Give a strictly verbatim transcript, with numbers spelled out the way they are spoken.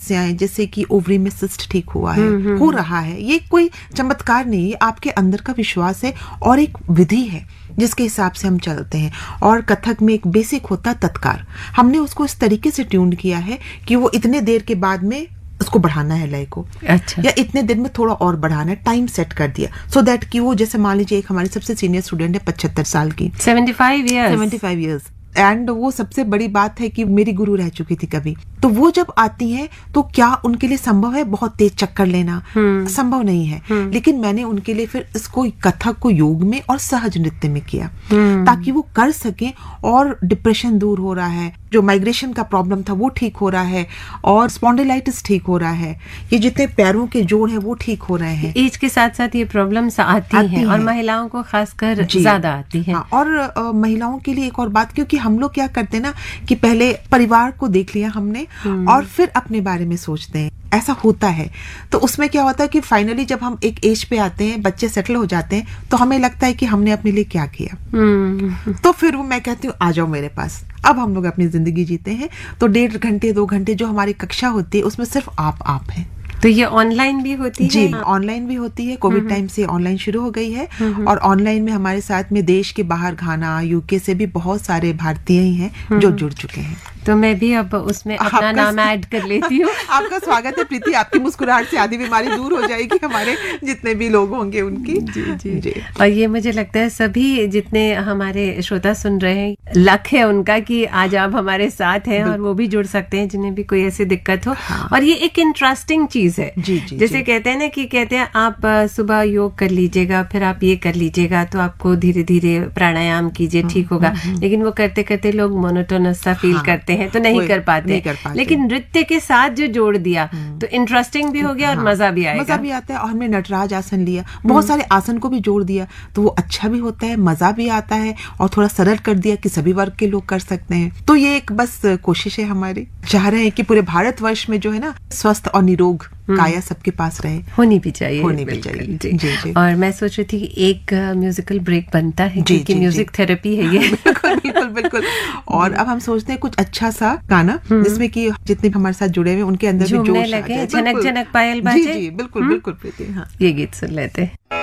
समस्याएं, जैसे कि ओवरी में सिस्ट ठीक हुआ है, हो रहा है, ये कोई चमत्कार नहीं है, आपके अंदर का विश्वास है और एक विधि है जिसके हिसाब से हम चलते हैं। और कथक में एक बेसिक होता है तत्कार, हमने उसको इस तरीके से ट्यून किया है कि वो इतने देर के बाद में उसको बढ़ाना है लय को, अच्छा, या इतने दिन में थोड़ा और बढ़ाना है, टाइम सेट कर दिया सो so दैट कि वो, जैसे मान लीजिए एक हमारी सबसे सीनियर स्टूडेंट है पचहत्तर साल की, seventy five years seventy five years, and वो सबसे बड़ी बात है कि मेरी गुरु रह चुकी थी कभी, तो वो जब आती हैं तो क्या उनके लिए संभव है बहुत तेज चक्कर लेना? संभव नहीं है, लेकिन मैंने उनके लिए फिर इसको कथक को योग में और सहज नृत्य में किया ताकि वो कर सकें, और डिप्रेशन दूर हो रहा है, जो माइग्रेशन का प्रॉब्लम था वो ठीक हो रहा है, और स्पॉन्डिलाइटिस ठीक हो रहा है, ये जितने पैरों के जोड़ हैं वो ठीक हो रहे हैं। एज के साथ साथ ये प्रॉब्लम्स आती, आती हैं, और महिलाओं को खासकर ज्यादा आती है। हाँ, और आ, महिलाओं के लिए एक और बात, क्योंकि हम लोग क्या करते हैं ना कि पहले परिवार को देख लिया हमने और फिर अपने बारे में सोचते हैं, ऐसा होता है। तो उसमें क्या होता है कि फाइनली जब हम एक एज पे आते हैं, बच्चे सेटल हो जाते हैं, तो हमें लगता है कि हमने अपने लिए क्या किया। तो फिर वो मैं कहती हूँ आ जाओ मेरे पास, अब हम लोग अपनी जिंदगी जीते हैं। तो डेढ़ घंटे दो घंटे जो हमारी कक्षा होती है उसमें सिर्फ आप आप हैं। तो ये ऑनलाइन भी होती है? जी, ऑनलाइन भी होती है। कोविड टाइम से ऑनलाइन शुरू हो गई है, और ऑनलाइन में हमारे साथ में देश के बाहर, घाना, यूके से भी बहुत सारे भारतीय ही हैं जो जुड़ चुके हैं। तो मैं भी अब उसमें अपना नाम ऐड कर लेती हूँ। आपका स्वागत है प्रीति, आपकी मुस्कुराहट से आधी बीमारी दूर हो जाएगी, हमारे जितने भी लोग होंगे उनकी। जी जी जी। और ये मुझे लगता है सभी जितने हमारे श्रोता सुन रहे हैं, लक है उनका कि आज आप हमारे साथ हैं, और वो भी जुड़ सकते हैं जिन्हें भी कोई ऐसी दिक्कत हो। हाँ। और ये एक इंटरेस्टिंग चीज है। जी, जी, जैसे जी। कहते हैं ना कि कहते हैं आप सुबह योग कर लीजिएगा, फिर आप ये कर लीजिएगा, तो आपको धीरे धीरे प्राणायाम कीजिए, ठीक होगा। लेकिन वो करते करते लोग मोनोटोनस सा फील करते हैं, तो नहीं कर पाते। नहीं कर पाते। लेकिन नृत्य के साथ जो जोड़ दिया तो इंटरेस्टिंग भी हो गया, और मजा भी आएगा। मजा भी आता है। और हमने नटराज आसन लिया, बहुत सारे आसन को भी जोड़ दिया, तो वो अच्छा भी होता है, मजा भी आता है, और थोड़ा सरल कर दिया कि सभी वर्ग के लोग कर सकते हैं। तो ये एक बस कोशिश है हमारी, चाह रहे हैं कि पूरे भारतवर्ष में जो है ना स्वस्थ और निरोग काया सबके पास रहे, होनी भी चाहिए, होनी भी चाहिए। जी, जी, जी। और मैं सोच रही थी कि एक म्यूजिकल ब्रेक बनता है, क्योंकि म्यूजिक थेरेपी है ये। बिल्कुल बिल्कुल बिल्कुल। और अब हम सोचते हैं कुछ अच्छा सा गाना जिसमें कि जितने भी हमारे साथ जुड़े हुए उनके अंदर भी जोश लगे, झनक झनक पायल बाजे। जी जी, बिल्कुल बिल्कुल प्रीति। हाँ, ये गीत सुन लेते हैं।